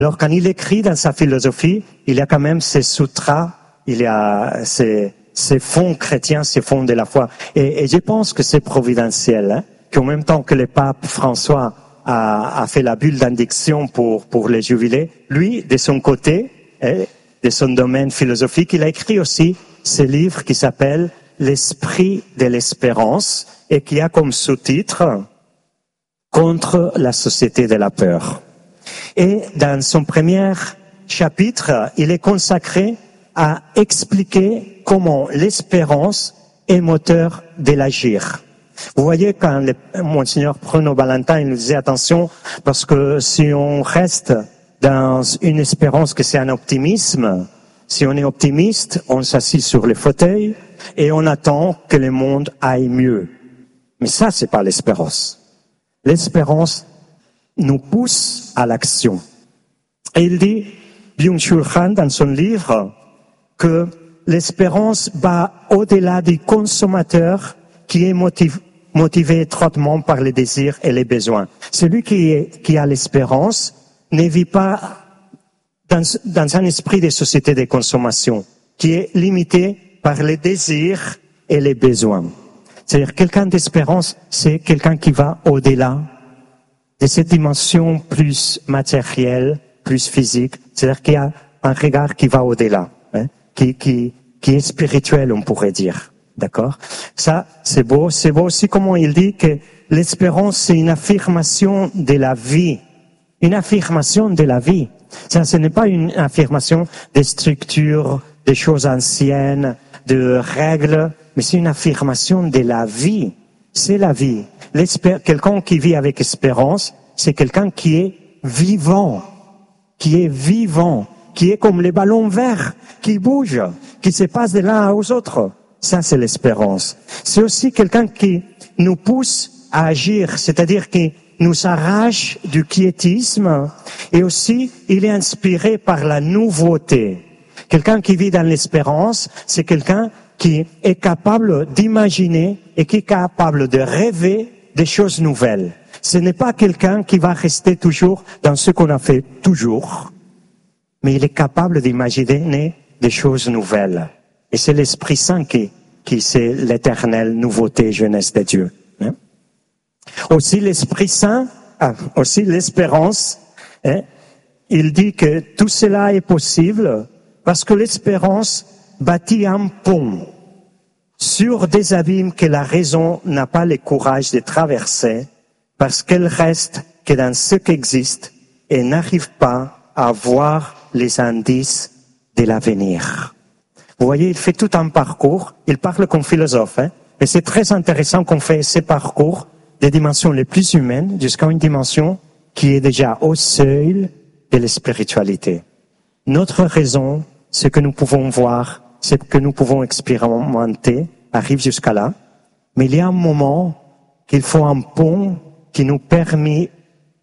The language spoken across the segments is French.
Alors quand il écrit dans sa philosophie, il y a quand même ses sutras, il y a ses fonds chrétiens, ses fonds de la foi. Et je pense que c'est providentiel, hein, qu'en même temps que le pape François a fait la bulle d'indiction pour les jubilés, lui, de son côté, de son domaine philosophique, il a écrit aussi ce livre qui s'appelle L'esprit de l'espérance et qui a comme sous-titre Contre la société de la peur. Et dans son premier chapitre, il est consacré à expliquer comment l'espérance est moteur de l'agir. Vous voyez, quand Monseigneur Bruno Valentin nous disait attention, parce que si on reste dans une espérance que c'est un optimisme, si on est optimiste, on s'assit sur les fauteuils et on attend que le monde aille mieux. Mais ça, c'est pas l'espérance. L'espérance nous pousse à l'action. Et il dit, Byung-Chul Han, dans son livre, que l'espérance va au-delà du consommateur qui est motivé étroitement par les désirs et les besoins. Celui qui a l'espérance ne vit pas dans un esprit de société de consommation qui est limité par les désirs et les besoins. C'est-à-dire, quelqu'un d'espérance, c'est quelqu'un qui va au-delà de cette dimension plus matérielle, plus physique. C'est-à-dire qu'il y a un regard qui va au-delà, hein, qui est spirituel, on pourrait dire. D'accord? Ça, c'est beau. C'est beau aussi comment il dit que l'espérance, c'est une affirmation de la vie. Une affirmation de la vie. Ça, ce n'est pas une affirmation des structures, des choses anciennes, de règles, mais c'est une affirmation de la vie. C'est la vie. Quelqu'un qui vit avec espérance, c'est quelqu'un qui est vivant, qui est comme les ballons verts, qui bougent, qui se passent de l'un aux autres. Ça, c'est l'espérance. C'est aussi quelqu'un qui nous pousse à agir, c'est-à-dire qui nous arrache du quiétisme, et aussi, il est inspiré par la nouveauté. Quelqu'un qui vit dans l'espérance, c'est quelqu'un qui est capable d'imaginer et qui est capable de rêver des choses nouvelles. Ce n'est pas quelqu'un qui va rester toujours dans ce qu'on a fait toujours, mais il est capable d'imaginer des choses nouvelles. Et c'est l'Esprit Saint qui c'est l'éternelle nouveauté, jeunesse de Dieu. Hein? Aussi l'Esprit Saint, aussi l'espérance, hein? Il dit que tout cela est possible parce que l'espérance bâtit un pont sur des abîmes que la raison n'a pas le courage de traverser, parce qu'elle reste que dans ce qui existe et n'arrive pas à voir les indices de l'avenir. Vous voyez, il fait tout un parcours, il parle comme philosophe, hein, et c'est très intéressant qu'on fait ces parcours des dimensions les plus humaines jusqu'à une dimension qui est déjà au seuil de la spiritualité. Notre raison, ce que nous pouvons voir, ce que nous pouvons expérimenter, arrive jusqu'à là. Mais il y a un moment qu'il faut un pont qui nous permette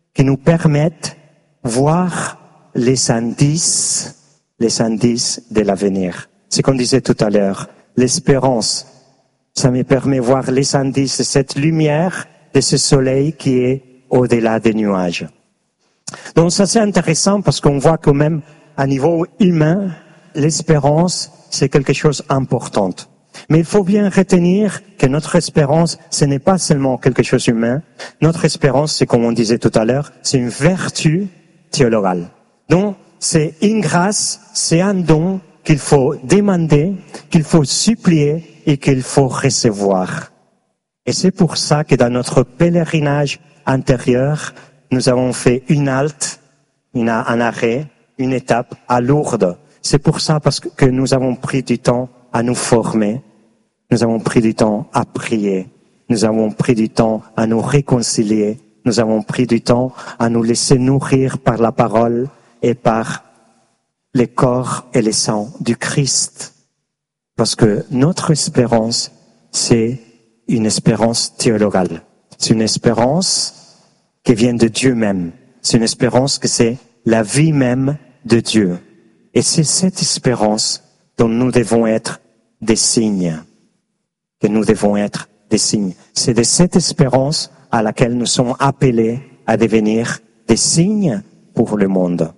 voir les indices de l'avenir. C'est comme on disait tout à l'heure, l'espérance, ça me permet de voir les indices de cette lumière, de ce soleil qui est au-delà des nuages. Donc ça c'est intéressant parce qu'on voit que même à niveau humain, l'espérance c'est quelque chose d'important. Mais il faut bien retenir que notre espérance, ce n'est pas seulement quelque chose d'humain. Notre espérance, c'est comme on disait tout à l'heure, c'est une vertu théologale. Donc c'est une grâce, c'est un don qu'il faut demander, qu'il faut supplier et qu'il faut recevoir. Et c'est pour ça que dans notre pèlerinage intérieur, nous avons fait une halte, un arrêt, une étape à Lourdes. C'est pour ça parce que nous avons pris du temps à nous former, nous avons pris du temps à prier, nous avons pris du temps à nous réconcilier, nous avons pris du temps à nous laisser nourrir par la parole et par les corps et les sangs du Christ. Parce que notre espérance, c'est une espérance théologale. C'est une espérance qui vient de Dieu même. C'est une espérance que c'est la vie même de Dieu. Et c'est cette espérance dont nous devons être des signes. Que nous devons être des signes. C'est de cette espérance à laquelle nous sommes appelés à devenir des signes pour le monde.